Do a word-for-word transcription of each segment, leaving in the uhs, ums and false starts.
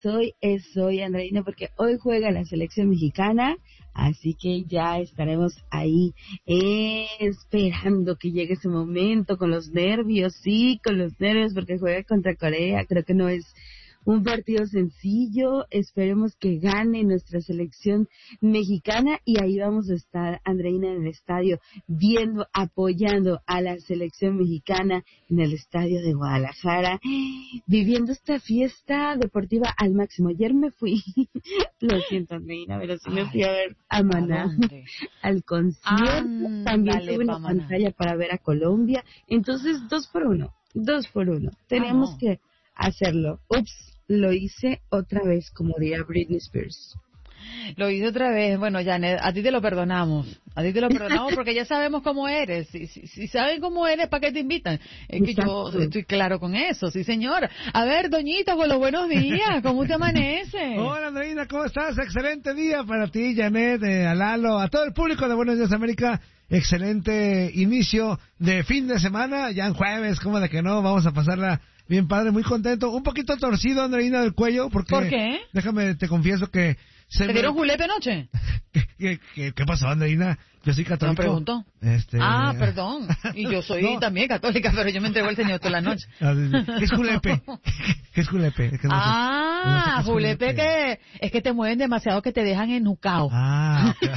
hoy es hoy, Andreina, porque hoy juega la selección mexicana, así que ya estaremos ahí eh, esperando que llegue ese momento, con los nervios, sí, con los nervios, porque juega contra Corea. Creo que no es un partido sencillo. Esperemos que gane nuestra selección mexicana y ahí vamos a estar, Andreina, en el estadio, viendo, apoyando a la selección mexicana en el estadio de Guadalajara, viviendo esta fiesta deportiva al máximo. Ayer me fui, lo siento, Andreina, pero sí me fui a ver a Maná, al concierto. Ah, también tuve una pantalla para ver a Colombia. Entonces, dos por uno, dos por uno. Tenemos ah, no. que hacerlo. Ups, lo hice otra vez, como diría Britney Spears. Lo hice otra vez. Bueno, Janet, a ti te lo perdonamos. A ti te lo perdonamos porque ya sabemos cómo eres. Si, si, si saben cómo eres, ¿para qué te invitan? Es que Exacto. yo estoy claro con eso, sí, señor. A ver, Doñito, con los buenos días. ¿Cómo te amanece? Hola, Andreina, ¿cómo estás? Excelente día para ti, Janet, eh, a Lalo, a todo el público de Buenos Días América. Excelente inicio de fin de semana, ya en jueves, ¿cómo de que no? Vamos a pasarla bien padre, muy contento, un poquito torcido, Andreina, del cuello, porque... ¿Por qué? Déjame, te confieso que... Se ¿Te me... dieron julepe anoche? ¿Qué, qué, qué, ¿Qué pasó, Andreina? Yo soy católico. No pregunto. Este... Ah, perdón. Y yo soy no. también católica, pero yo me entrego al Señor toda la noche. ¿Qué es julepe? ¿Qué es julepe? Es que no ah, sé, no sé julepe, julepe que es que te mueven demasiado, que te dejan enucao. Ah, okay.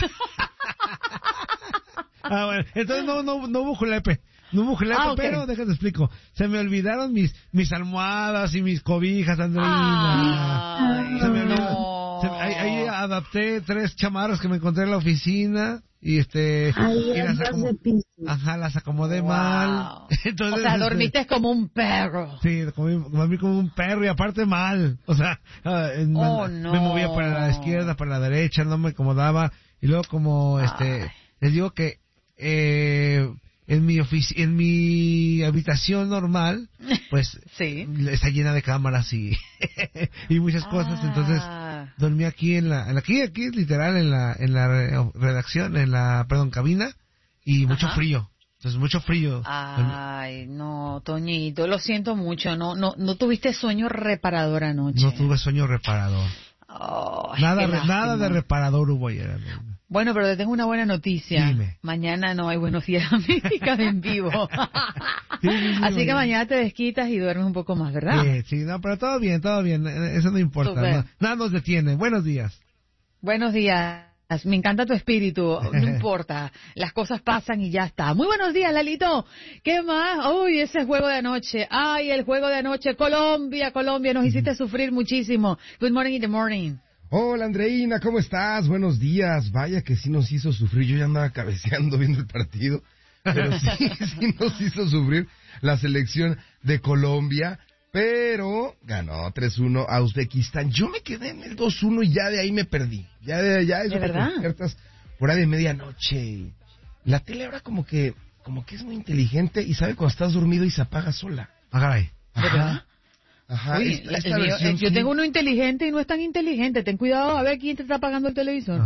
Ah, bueno, entonces no, no, no hubo julepe. No hubo julepe, ah, okay. Pero déjate explico. Se me olvidaron mis mis almohadas y mis cobijas, Andreina. Ay, se me olvidó. No. Se, ahí, ahí adapté tres chamarras que me encontré en la oficina y este Ay, y las acomodé, ajá, las acomodé wow. mal. Entonces, o sea, este, dormiste como un perro. Sí, dormí, dormí como un perro y aparte mal. O sea, en, oh, me, no. me movía para la izquierda, para la derecha, no me acomodaba y luego como este Ay. les digo que eh en mi ofici- en mi habitación normal, pues sí. está llena de cámaras y y muchas cosas, ah. entonces dormí aquí en la, en la aquí aquí literal en la en la redacción, en la perdón, cabina y mucho Ajá. frío. Entonces mucho frío. Ay, no, Toñito, lo siento mucho, no no no tuviste sueño reparador anoche. No tuve sueño reparador. Oh, nada re, nada de reparador hubo ayer. Bueno, pero te tengo una buena noticia. Dime. Mañana no hay Buenos Días América en vivo. Sí, sí, Así que bien. Mañana te desquitas y duermes un poco más, ¿verdad? Sí, sí, no, pero todo bien, todo bien. Eso no importa. No, nada nos detiene. Buenos días. Buenos días. Me encanta tu espíritu. No importa. Las cosas pasan y ya está. Muy buenos días, Lalito. ¿Qué más? Uy, ese juego de anoche. Ay, el juego de anoche. Colombia, Colombia. Nos hiciste sufrir muchísimo. Good morning in the morning. Hola, Andreina, ¿cómo estás? Buenos días. Vaya que sí nos hizo sufrir. Yo ya andaba cabeceando viendo el partido, pero sí, sí nos hizo sufrir la selección de Colombia, pero ganó tres uno a Uzbekistán. Yo me quedé en el dos uno y ya de ahí me perdí. Ya de ya ¿De verdad? Por ahí de medianoche. La tele ahora como que como que es muy inteligente y sabe cuando estás dormido y se apaga sola. Ajá. ¿Verdad? Ajá, Uy, esta, la, esta mío, eh, yo tengo uno inteligente y no es tan inteligente. Ten cuidado a ver quién te está apagando el televisor.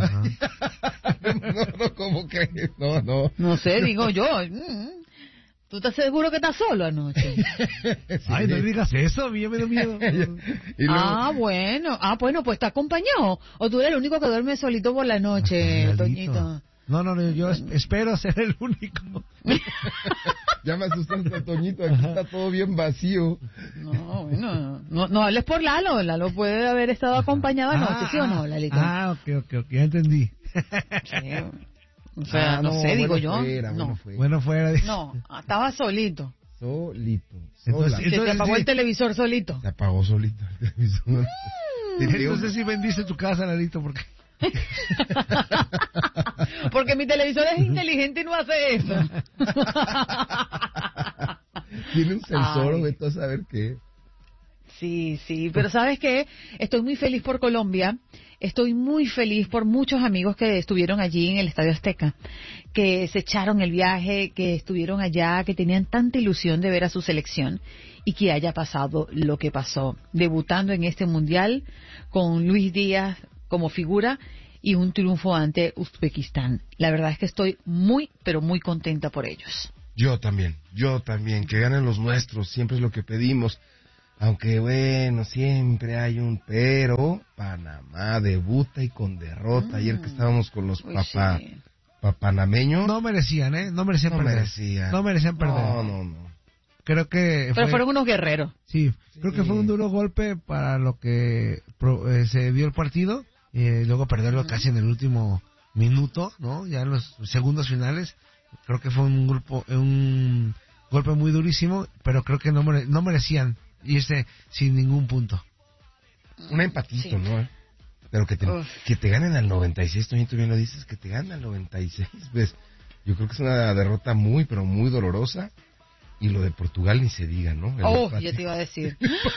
no, no, ¿cómo que? No, no. No sé, digo yo. ¿Tú estás seguro que estás solo anoche? Sí. Ay, no digas eso, a mí ya me da miedo. luego... Ah, bueno. Ah, bueno, pues ¿estás acompañado? ¿O tú eres el único que duerme solito por la noche, Toñito? No, no, no, yo espero ser el único. Ya me asustaste a Toñito, aquí está todo bien vacío. No, bueno, no, no hables por Lalo, Lalo puede haber estado acompañado anoche, ah, ¿sí o no, Lalito? Ah, ok, ok, ok, ya entendí. Sí. O sea, ah, no, no sé, bueno digo yo. Fuera, no. Bueno, fuera. Bueno, fuera. Dice. No, estaba solito. Solito. Entonces, entonces, se apagó sí. el televisor solito. Se apagó solito el televisor. Mm. No sé si bendice tu casa, Lalito, porque... Porque mi televisor es inteligente y no hace eso. Tiene un sensor, vete a saber qué. Sí, sí, pero ¿sabes qué? Estoy muy feliz por Colombia. Estoy muy feliz por muchos amigos que estuvieron allí en el Estadio Azteca, que se echaron el viaje, que estuvieron allá, que tenían tanta ilusión de ver a su selección y que haya pasado lo que pasó, debutando en este mundial con Luis Díaz como figura y un triunfo ante Uzbekistán. La verdad es que estoy muy, pero muy contenta por ellos. Yo también, yo también, que ganen los nuestros, siempre es lo que pedimos. Aunque bueno, siempre hay un pero. Panamá debuta y con derrota. Mm. Ayer que estábamos con los papá, sí. papanameños. No merecían, ¿eh? No merecían no perder. Merecían. No merecían perder. No, no, no. Creo que... Pero fue, fueron unos guerreros. Sí, sí, creo que fue un duro golpe para lo que pro, eh, se dio el partido. Y eh, luego perderlo uh-huh. casi en el último minuto, ¿no? Ya en los segundos finales. Creo que fue un grupo, un golpe muy durísimo, pero creo que no, mere, no merecían irse sin ningún punto. Un empatito, sí. ¿no? Pero que te, que te ganen al noventa y seis, Toño, tú bien lo dices, que te ganen al noventa y seis, pues yo creo que es una derrota muy, pero muy dolorosa. Y lo de Portugal ni se diga, ¿no? El oh, empate. Yo te iba a decir.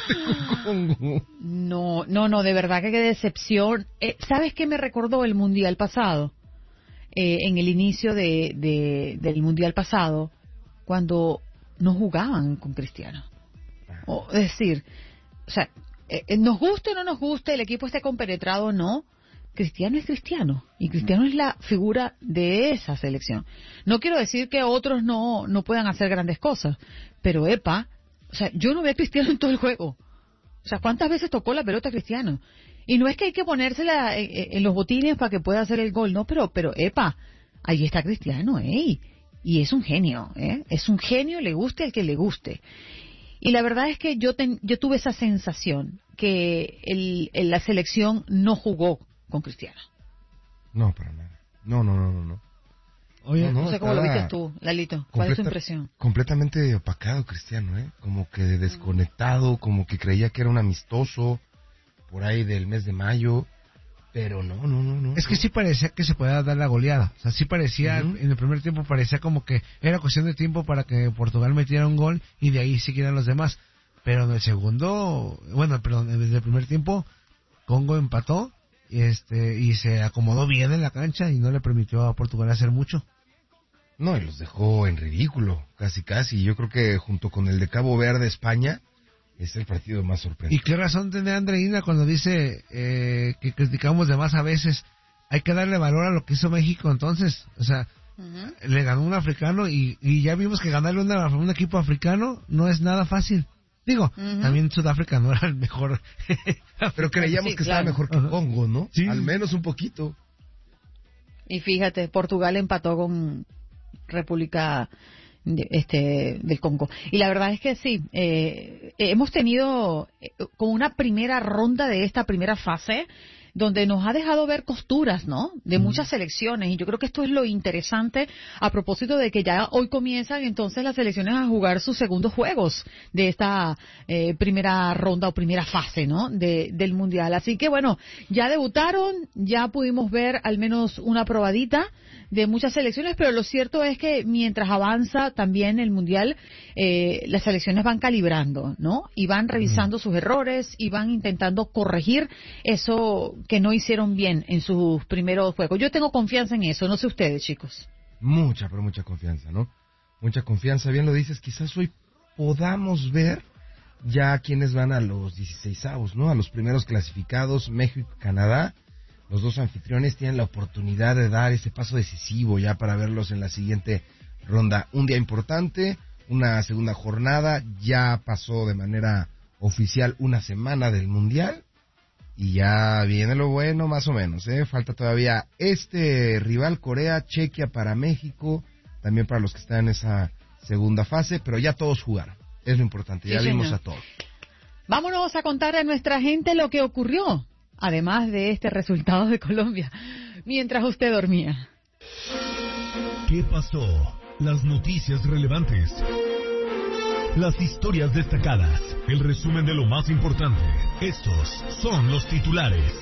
no, no, no, de verdad que qué decepción. Eh, ¿Sabes qué me recordó el Mundial pasado? Eh, en el inicio de, de, del Mundial pasado, cuando no jugaban con Cristiano. O, es decir, o sea, eh, nos guste o no nos guste, el equipo esté compenetrado o no, Cristiano es Cristiano, y Cristiano es la figura de esa selección. No quiero decir que otros no, no puedan hacer grandes cosas, pero epa, o sea, yo no veo a Cristiano en todo el juego. O sea, ¿cuántas veces tocó la pelota Cristiano? Y no es que hay que ponérsela en, en los botines para que pueda hacer el gol, no, pero, pero epa, ahí está Cristiano, ¿eh? Y es un genio, ¿eh? Es un genio, le guste al que le guste. Y la verdad es que yo, ten, yo tuve esa sensación que el, el, la selección no jugó con Cristiano. No, para nada. No, no, no, no. no. Oye, no, no, no sé cómo lo viste tú, Lalito. ¿Cuál completa, es tu impresión? Completamente opacado Cristiano, ¿eh? Como que desconectado, como que creía que era un amistoso por ahí del mes de mayo. Pero no, no, no, no. Es que sí parecía que se podía dar la goleada. O sea, sí parecía, uh-huh. en el primer tiempo parecía como que era cuestión de tiempo para que Portugal metiera un gol y de ahí siguieran los demás. Pero en el segundo, bueno, perdón, desde el primer tiempo, Congo empató y, este, y se acomodó bien en la cancha y no le permitió a Portugal hacer mucho. No, y los dejó en ridículo, casi casi. Yo creo que junto con el de Cabo Verde, España, es el partido más sorprendente. ¿Y qué razón tiene Andreina cuando dice eh, que criticamos de más a veces? Hay que darle valor a lo que hizo México entonces. O sea, uh-huh. le ganó un africano y, y ya vimos que ganarle una, un equipo africano no es nada fácil. Digo, uh-huh. también Sudáfrica no era el mejor. Pero creíamos sí, que claro. estaba mejor que uh-huh. Congo, ¿no? Sí. Al menos un poquito. Y fíjate, Portugal empató con República este del Congo. Y la verdad es que sí, eh, hemos tenido eh, como una primera ronda de esta primera fase donde nos ha dejado ver costuras, ¿no? De mm. muchas selecciones. Y yo creo que esto es lo interesante a propósito de que ya hoy comienzan entonces las selecciones a jugar sus segundos juegos de esta eh, primera ronda o primera fase, ¿no? De, del Mundial. Así que bueno, ya debutaron, ya pudimos ver al menos una probadita de muchas selecciones, pero lo cierto es que mientras avanza también el Mundial, eh, las selecciones van calibrando, ¿no? Y van revisando mm. sus errores y van intentando corregir eso que no hicieron bien en sus primeros juegos. Yo tengo confianza en eso, no sé ustedes, chicos. Mucha, pero mucha confianza, ¿no? Mucha confianza, bien lo dices, quizás hoy podamos ver ya quienes van a los dieciseisavos, ¿no? A los primeros clasificados, México y Canadá. Los dos anfitriones tienen la oportunidad de dar ese paso decisivo ya para verlos en la siguiente ronda. Un día importante, una segunda jornada, ya pasó de manera oficial una semana del Mundial y ya viene lo bueno más o menos, ¿eh? Falta todavía este rival, Corea, Chequia para México, también para los que están en esa segunda fase, pero ya todos jugaron, es lo importante, ya sí, vimos señor. A todos. Vámonos a contar a nuestra gente lo que ocurrió, además de este resultado de Colombia, mientras usted dormía. ¿Qué pasó? Las noticias relevantes, las historias destacadas, el resumen de lo más importante. Estos son los titulares.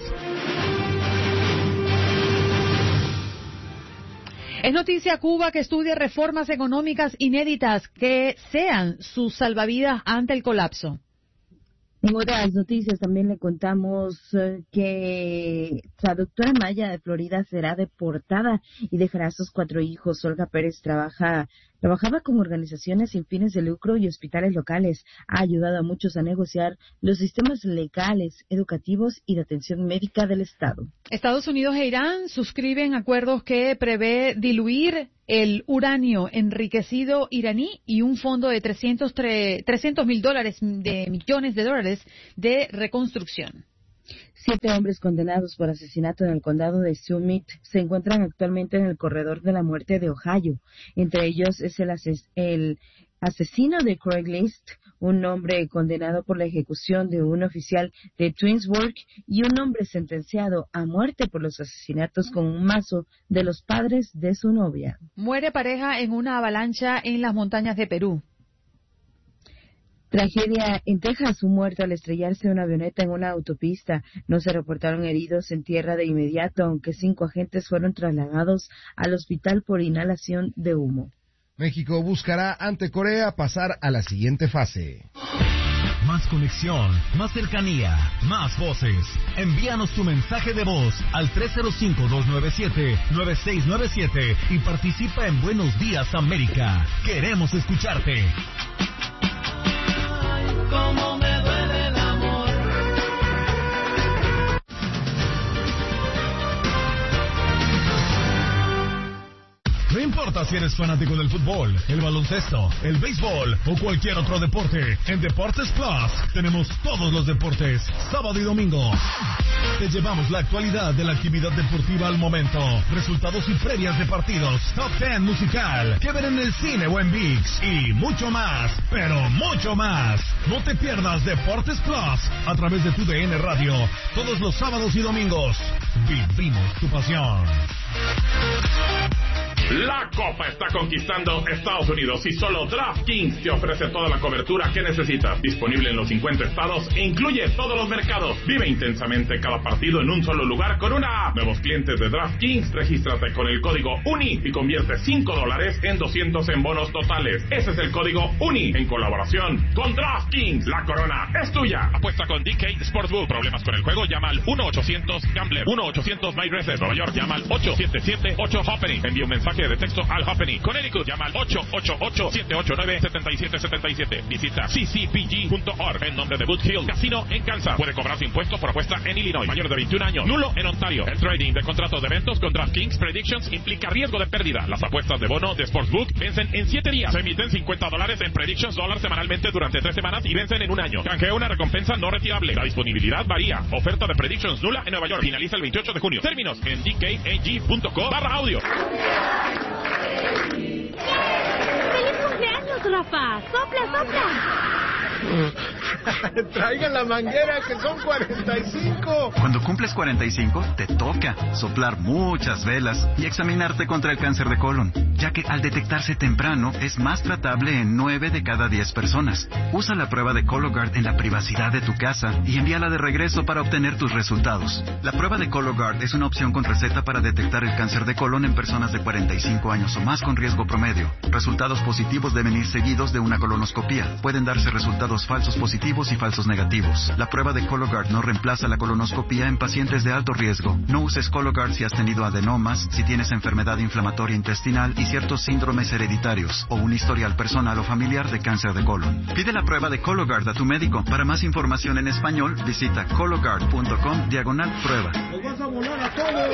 Es noticia Cuba que estudia reformas económicas inéditas que sean sus salvavidas ante el colapso. En otras noticias también le contamos eh, que traductora maya de Florida será deportada y dejará a sus cuatro hijos. Olga Pérez trabaja Trabajaba con organizaciones sin fines de lucro y hospitales locales. Ha ayudado a muchos a negociar los sistemas legales, educativos y de atención médica del Estado. Estados Unidos e Irán suscriben acuerdos que prevé diluir el uranio enriquecido iraní y un fondo de trescientos mil dólares de millones de dólares de reconstrucción. Siete hombres condenados por asesinato en el condado de Summit se encuentran actualmente en el corredor de la muerte de Ohio. Entre ellos es el, ases el asesino de Craigslist, un hombre condenado por la ejecución de un oficial de Twinsburg y un hombre sentenciado a muerte por los asesinatos con un mazo de los padres de su novia. Muere pareja en una avalancha en las montañas de Perú. Tragedia en Texas, un muerto al estrellarse una avioneta en una autopista. No se reportaron heridos en tierra de inmediato, aunque cinco agentes fueron trasladados al hospital por inhalación de humo. México buscará ante Corea pasar a la siguiente fase. Más conexión, más cercanía, más voces. Envíanos tu mensaje de voz al tres cero cinco, dos nueve siete, nueve seis nueve siete y participa en Buenos Días América. Queremos escucharte. Cómo me duele el amor. No importa si eres fanático del fútbol, el baloncesto, el béisbol o cualquier otro deporte, en Deportes Plus tenemos todos los deportes, sábado y domingo. Te llevamos la actualidad de la actividad deportiva al momento, resultados y previas de partidos, top ten musical, que ver en el cine o en ViX y mucho más, pero mucho más. No te pierdas Deportes Plus a través de tu D N Radio, todos los sábados y domingos. Vivimos tu pasión. La Copa está conquistando Estados Unidos y solo DraftKings te ofrece toda la cobertura que necesitas. Disponible en los cincuenta estados e incluye todos los mercados. Vive intensamente cada partido en un solo lugar con una app. Nuevos clientes de DraftKings, regístrate con el código UNI y convierte cinco dólares en doscientos en bonos totales. Ese es el código UNI en colaboración con DraftKings. La corona es tuya. Apuesta con D K Sportsbook. Problemas con el juego, llama al uno ochocientos gambler. uno ochocientos My Reset. Nueva York, llama al ocho siete siete ocho Happening. Envía un mensaje de texto al Happening. Connecticut, llama al ocho ocho ocho, siete ocho nueve, siete siete siete siete. Visita c c p g punto org en nombre de Boot Hill Casino en Kansas. Puede cobrar su impuesto por apuesta en Illinois. Mayor de veintiún años. Nulo en Ontario. El trading de contratos de eventos con DraftKings Predictions implica riesgo de pérdida. Las apuestas de bono de Sportsbook vencen en siete días. Se emiten cincuenta dólares en Predictions dólares semanalmente durante tres semanas y vencen en un año. Canjea una recompensa no retirable. La disponibilidad varía. Oferta de Predictions nula en Nueva York. Finaliza el veintiocho de junio. Términos en d k a g punto co barra audio. ¡Feliz cumpleaños, Rafa! ¡Sopla, sopla! Traigan la manguera, que son cuarenta y cinco. Cuando cumples cuarenta y cinco, te toca soplar muchas velas y examinarte contra el cáncer de colon, ya que al detectarse temprano es más tratable en nueve de cada diez personas. Usa la prueba de Cologuard en la privacidad de tu casa y envíala de regreso para obtener tus resultados. La prueba de Cologuard es una opción con receta para detectar el cáncer de colon en personas de cuarenta y cinco años o más con riesgo promedio. Resultados positivos deben ir seguidos de una colonoscopía. Pueden darse resultados falsos positivos y falsos negativos. La prueba de Cologuard no reemplaza la colonoscopia en pacientes de alto riesgo. No uses Cologuard si has tenido adenomas, si tienes enfermedad inflamatoria intestinal y ciertos síndromes hereditarios o un historial personal o familiar de cáncer de colon. Pide la prueba de Cologuard a tu médico. Para más información en español, visita cologuard punto com diagonal prueba. ¡Nos vas a volar a todos!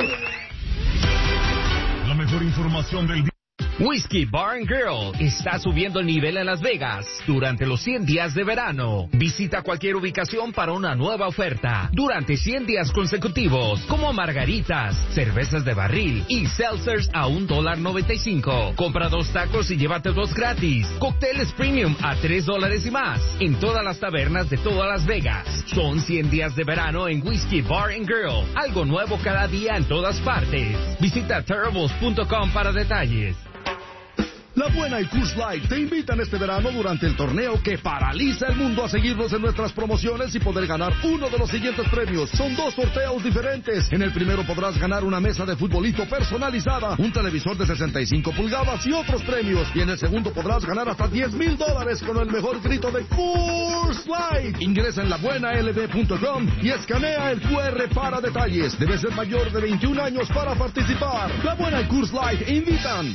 La mejor información del día. Whiskey Bar and Grill está subiendo el nivel en Las Vegas durante los cien días de verano. Visita cualquier ubicación para una nueva oferta durante cien días consecutivos, como margaritas, cervezas de barril y seltzers a un dólar noventa y cinco. Compra dos tacos y llévate dos gratis. Cócteles premium a tres dólares y más en todas las tabernas de todas Las Vegas. Son cien días de verano en Whiskey Bar and Grill. Algo nuevo cada día en todas partes. Visita terribles punto com para detalles. La Buena y Coors Light te invitan este verano durante el torneo que paraliza el mundo a seguirnos en nuestras promociones y poder ganar uno de los siguientes premios. Son dos sorteos diferentes. En el primero podrás ganar una mesa de futbolito personalizada, un televisor de sesenta y cinco pulgadas y otros premios. Y en el segundo podrás ganar hasta diez mil dólares con el mejor grito de Coors Light. Ingresa en la buena l b punto com y escanea el Q R para detalles. Debes ser mayor de veintiún años para participar. La Buena y Coors Light invitan.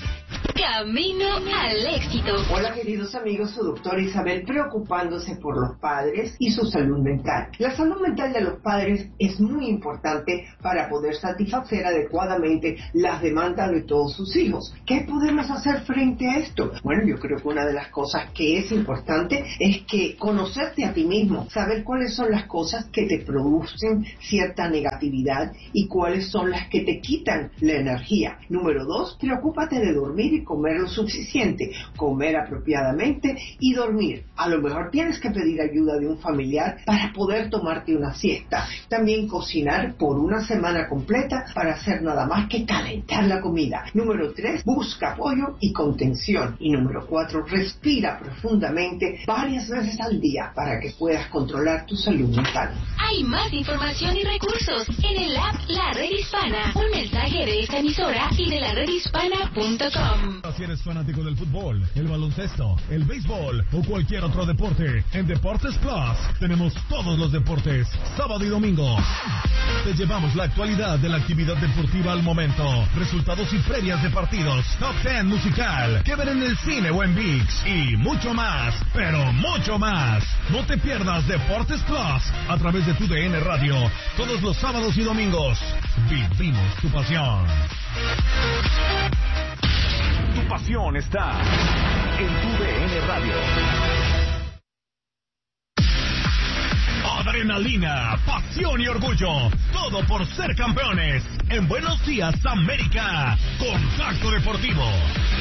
Camino al éxito. Hola queridos amigos, su doctora Isabel preocupándose por los padres y su salud mental. La salud mental de los padres es muy importante para poder satisfacer adecuadamente las demandas de todos sus hijos. ¿Qué podemos hacer frente a esto? Bueno, yo creo que una de las cosas que es importante es que conocerte a ti mismo, saber cuáles son las cosas que te producen cierta negatividad y cuáles son las que te quitan la energía. Número dos, preocúpate de dormir y comer lo suficiente, comer apropiadamente y dormir. A lo mejor tienes que pedir ayuda de un familiar para poder tomarte una siesta. También cocinar por una semana completa para hacer nada más que calentar la comida. Número tres, busca apoyo y contención. Y número cuatro, respira profundamente varias veces al día para que puedas controlar tu salud mental. Hay más información y recursos en el app La Red Hispana. Un mensaje de esta emisora y de la red hispana punto com. Si eres fanático del fútbol, el baloncesto, el béisbol o cualquier otro deporte, en Deportes Plus tenemos todos los deportes, sábado y domingo. Te llevamos la actualidad de la actividad deportiva al momento, resultados y previas de partidos, top ten musical, que ver en el cine o en ViX y mucho más, pero mucho más. No te pierdas Deportes Plus a través de tu D N Radio, todos los sábados y domingos. Vivimos tu pasión. Tu pasión está en tu D N Radio. Adrenalina, pasión y orgullo, todo por ser campeones. En Buenos Días, América, Contacto Deportivo.